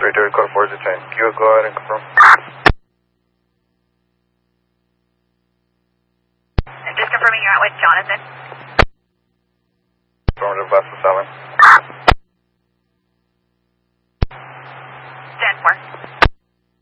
Territory code 4 is detained. Can you go ahead and confirm? I'm just confirming you're out with Jonathan. Affirmative, last to 7.